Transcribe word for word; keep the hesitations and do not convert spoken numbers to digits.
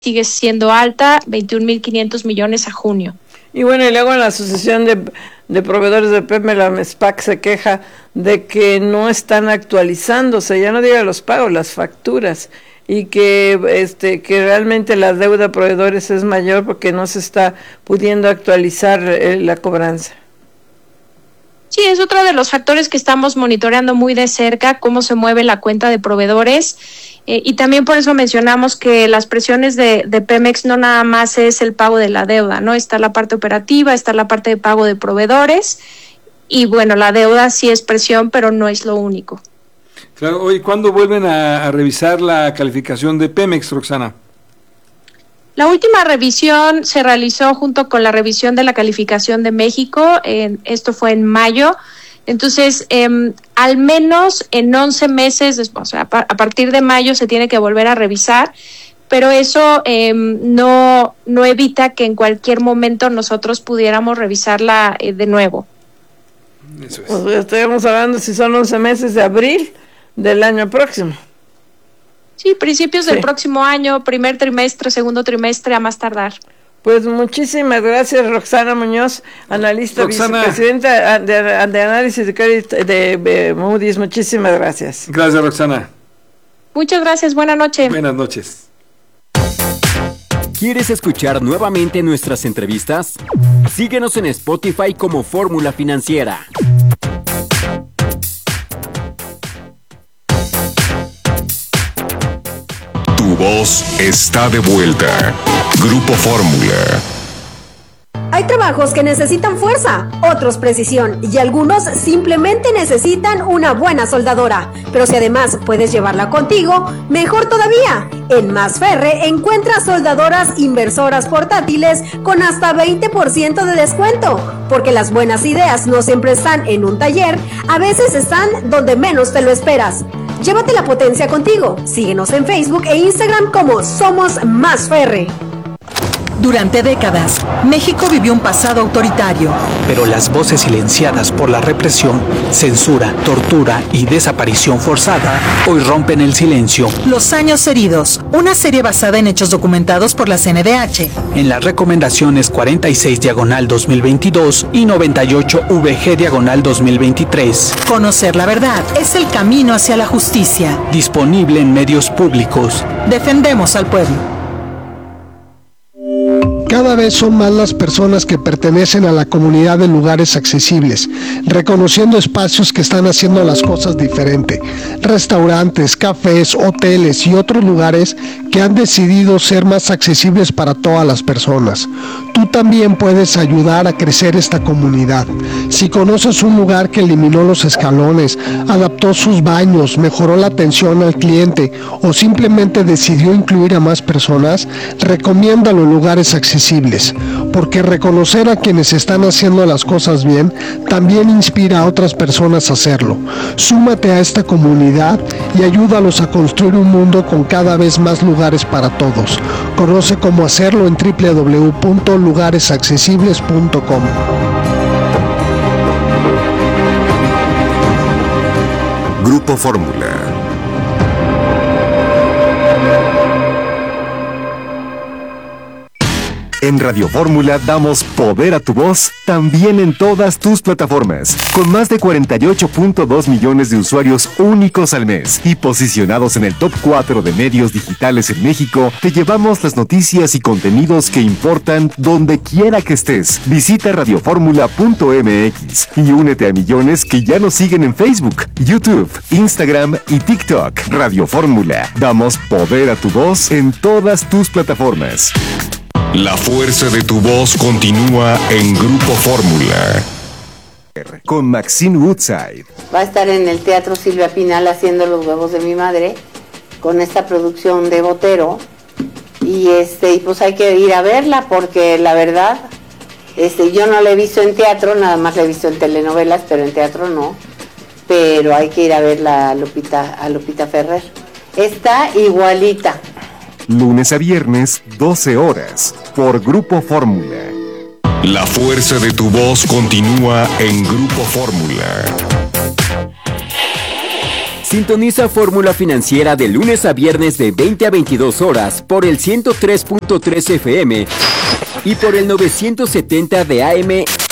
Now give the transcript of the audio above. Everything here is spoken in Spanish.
sigue siendo alta, veintiún mil quinientos millones a junio. Y bueno, y luego en la Asociación de, de Proveedores de Pemex, la MESPAC, se queja de que no están actualizándose, ya no diga los pagos, las facturas, y que este que realmente la deuda a proveedores es mayor porque no se está pudiendo actualizar eh, la cobranza. Sí, es otro de los factores que estamos monitoreando muy de cerca, cómo se mueve la cuenta de proveedores, eh, y también por eso mencionamos que las presiones de, de Pemex no nada más es el pago de la deuda, ¿no? Está la parte operativa, está la parte de pago de proveedores, y bueno, la deuda sí es presión, pero no es lo único. Claro, hoy, ¿cuándo vuelven a, a revisar la calificación de Pemex, Roxana? La última revisión se realizó junto con la revisión de la calificación de México, eh, esto fue en mayo, entonces eh, al menos en once meses, después, o sea, a partir de mayo se tiene que volver a revisar, pero eso eh, no, no evita que en cualquier momento nosotros pudiéramos revisarla eh, de nuevo. Eso es. Pues estamos hablando si son once meses de abril del año próximo. Sí, principios sí. del próximo año, primer trimestre, segundo trimestre, a más tardar. Pues muchísimas gracias, Roxana Muñoz, analista, Roxana, vicepresidenta de, de análisis de crédito de, de Moody's. Muchísimas gracias. Gracias, Roxana. Muchas gracias, buenas noches. Buenas noches. ¿Quieres escuchar nuevamente nuestras entrevistas? Síguenos en Spotify como Fórmula Financiera. Tu voz está de vuelta. Grupo Fórmula. Hay trabajos que necesitan fuerza, otros precisión y algunos simplemente necesitan una buena soldadora. Pero si además puedes llevarla contigo, mejor todavía. En Masferre encuentras soldadoras inversoras portátiles con hasta veinte por ciento de descuento. Porque las buenas ideas no siempre están en un taller, a veces están donde menos te lo esperas. Llévate la potencia contigo. Síguenos en Facebook e Instagram como Somos Masferre. Durante décadas, México vivió un pasado autoritario. Pero las voces silenciadas por la represión, censura, tortura y desaparición forzada hoy rompen el silencio. Los años heridos, una serie basada en hechos documentados por la C N D H. En las recomendaciones cuarenta y seis diagonal dos mil veintidós y noventa y ocho V G diagonal dos mil veintitrés. Conocer la verdad es el camino hacia la justicia. Disponible en medios públicos. Defendemos al pueblo. Cada vez son más las personas que pertenecen a la comunidad de lugares accesibles, reconociendo espacios que están haciendo las cosas diferente. Restaurantes, cafés, hoteles y otros lugares que han decidido ser más accesibles para todas las personas. Tú también puedes ayudar a crecer esta comunidad. Si conoces un lugar que eliminó los escalones, adaptó sus baños, mejoró la atención al cliente o simplemente decidió incluir a más personas, recomiéndalo en lugares accesibles, porque reconocer a quienes están haciendo las cosas bien también inspira a otras personas a hacerlo. Súmate a esta comunidad y ayúdalos a construir un mundo con cada vez más lugares para todos. Conoce cómo hacerlo en doble u doble u doble u punto lugares accesibles punto com. Grupo Fórmula. En Radio Fórmula damos poder a tu voz también en todas tus plataformas. Con más de cuarenta y ocho punto dos millones de usuarios únicos al mes y posicionados en el top cuatro de medios digitales en México, te llevamos las noticias y contenidos que importan donde quiera que estés. Visita radio fórmula punto m x y únete a millones que ya nos siguen en Facebook, YouTube, Instagram y TikTok. Radio Fórmula. Damos poder a tu voz en todas tus plataformas. La fuerza de tu voz continúa en Grupo Fórmula. Con Maxine Woodside. Va a estar en el Teatro Silvia Pinal haciendo Los huevos de mi madre, con esta producción de Botero. Y este, y pues hay que ir a verla porque la verdad, este, yo no la he visto en teatro, nada más la he visto en telenovelas, pero en teatro no. Pero hay que ir a verla a Lupita, a Lupita Ferrer. Está igualita. Lunes a viernes, doce horas, por Grupo Fórmula. La fuerza de tu voz continúa en Grupo Fórmula. Sintoniza Fórmula Financiera de lunes a viernes de veinte a veintidós horas por el ciento tres punto tres F M y por el novecientos setenta de A M